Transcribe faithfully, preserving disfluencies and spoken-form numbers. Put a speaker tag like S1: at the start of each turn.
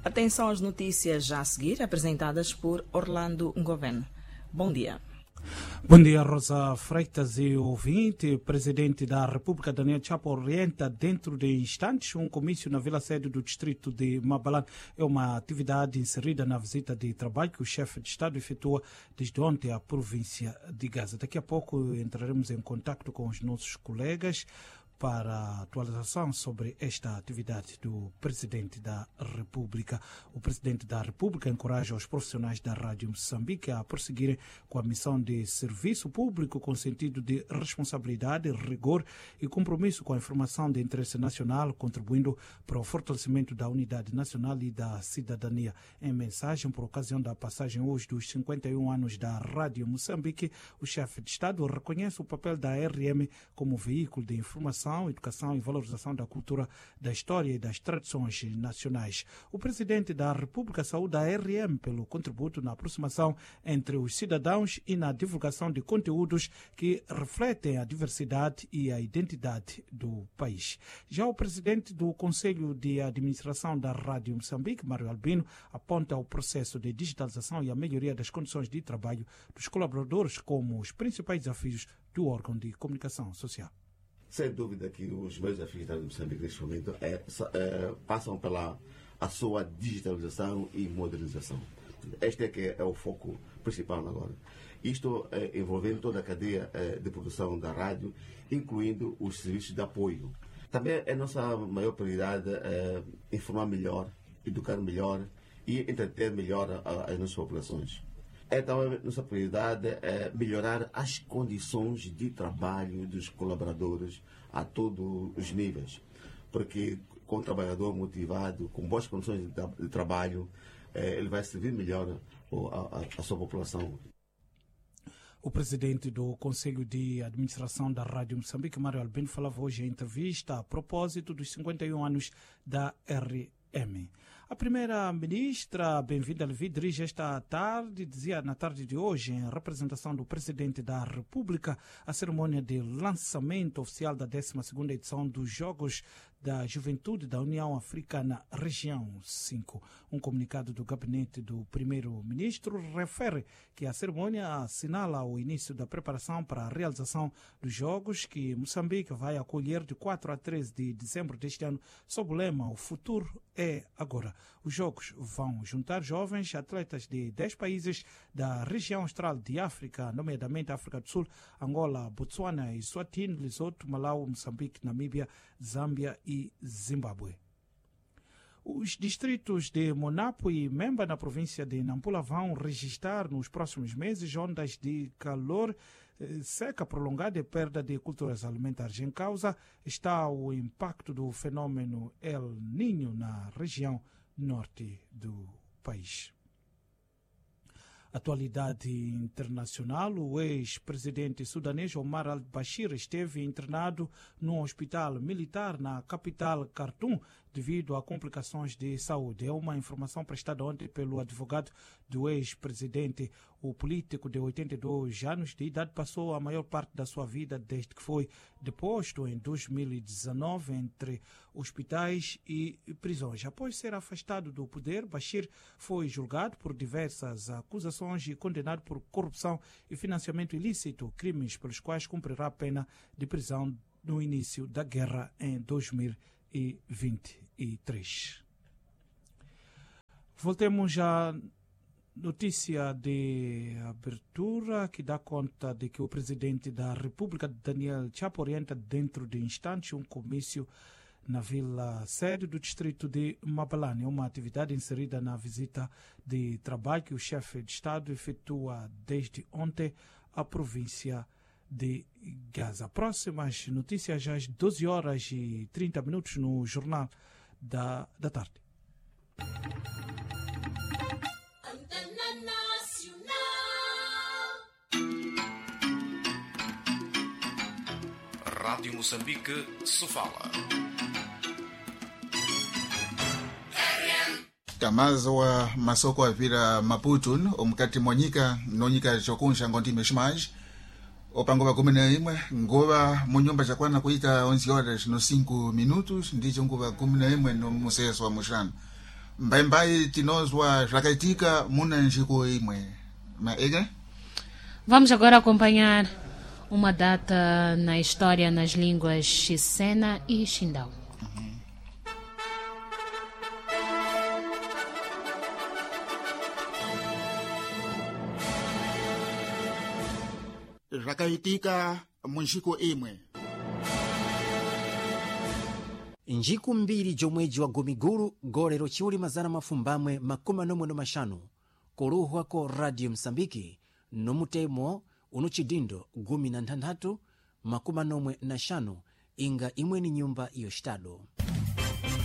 S1: Atenção às notícias já a seguir, apresentadas por Orlando Ngoven. Bom dia.
S2: Bom dia, Rosa Freitas e ouvinte. Presidente da República, Daniel Chapo, orienta dentro de instantes um comício na Vila Sede do distrito de Mabalane. É uma atividade inserida na visita de trabalho que o chefe de Estado efetua desde ontem à província de Gaza. Daqui a pouco entraremos em contato com os nossos colegas para a atualização sobre esta atividade do Presidente da República. O Presidente da República encoraja os profissionais da Rádio Moçambique a prosseguirem com a missão de serviço público com sentido de responsabilidade, rigor e compromisso com a informação de interesse nacional, contribuindo para o fortalecimento da unidade nacional e da cidadania. Em mensagem por ocasião da passagem hoje dos cinquenta e um anos da Rádio Moçambique, o chefe de Estado reconhece o papel da R M como veículo de informação, educação e valorização da cultura, da história e das tradições nacionais. O Presidente da República saúda a R M pelo contributo na aproximação entre os cidadãos e na divulgação de conteúdos que refletem a diversidade e a identidade do país. Já o Presidente do Conselho de Administração da Rádio Moçambique, Mário Albino, aponta o processo de digitalização e a melhoria das condições de trabalho dos colaboradores como os principais desafios do órgão de comunicação social.
S3: Sem dúvida que os meios desafios da Moçambique neste momento é, é, passam pela a sua digitalização e modernização. Este é que é, é o foco principal agora. Isto é, envolvendo toda a cadeia é, de produção da rádio, incluindo os serviços de apoio. Também é nossa maior prioridade é, informar melhor, educar melhor e entreter melhor a, as nossas populações. Então, a nossa prioridade é melhorar as condições de trabalho dos colaboradores a todos os níveis. Porque com um trabalhador motivado, com boas condições de, tra de trabalho, eh, ele vai servir melhor a, a, a sua população.
S2: O presidente do Conselho de Administração da Rádio Moçambique, Mário Albino, falava hoje em entrevista a propósito dos cinquenta e um anos da R M. A primeira-ministra, bem-vinda a Levi, dirige esta tarde, dizia na tarde de hoje, em representação do Presidente da República, a cerimônia de lançamento oficial da décima segunda edição dos Jogos da Juventude da União Africana Região cinco. Um comunicado do gabinete do primeiro-ministro refere que a cerimônia assinala o início da preparação para a realização dos Jogos que Moçambique vai acolher de quatro a treze de dezembro deste ano, sob o lema "O futuro é agora". Os Jogos vão juntar jovens atletas de dez países da região austral de África, nomeadamente África do Sul, Angola, Botsuana, Eswatini, Lesotho, Malau, Moçambique, Namíbia, Zâmbia e Zimbábue. Os distritos de Monapo e Memba, na província de Nampula, vão registrar nos próximos meses ondas de calor, seca prolongada e perda de culturas alimentares. Em causa está o impacto do fenômeno El Niño na região norte do país. Atualidade internacional: o ex-presidente sudanês Omar al-Bashir esteve internado num hospital militar na capital Khartoum devido a complicações de saúde. É uma informação prestada ontem pelo advogado do ex-presidente. O político de oitenta e dois anos de idade passou a maior parte da sua vida desde que foi deposto em dois mil e dezenove entre hospitais e prisões. Após ser afastado do poder, Bashir foi julgado por diversas acusações e condenado por corrupção e financiamento ilícito, crimes pelos quais cumprirá a pena de prisão no início da guerra em dois mil e vinte e três. Voltemos à notícia de abertura que dá conta de que o presidente da República, Daniel Chapo, orienta dentro de instantes um comício na Vila Sede do distrito de Mabalane. É uma atividade inserida na visita de trabalho que o chefe de Estado efetua desde ontem à província de Gaza. Próximas notícias às doze horas e trinta minutos no Jornal da, da Tarde.
S4: Rádio Moçambique se fala.
S5: Tamazo wa masoko avira Maputun omukati mwanyika nonyika chokunsha ngondi meshimaj opango pa kumi na imwe ngova munyumba chakwana kuita onze horas no cinco minutos ndicho nguva kumi na imwe no museso wa mushana mbaimbai tinozwa zvakaitika muna njiko imwe maega.
S6: Vamos agora acompanhar uma data na história nas línguas Xisena e Xindau.
S5: Zvakaitika munjiko imwe.
S7: njiku mbiri jomweji wa gomiguru golero chiuli mazana mafumbamwe makumi anomwe nomashanu kuluhwa ko radio Msambiki nomutemo uno chidindo gumi na nthanthatu makumi anomwe na shanu inga imwe ni nyumba yoshitado.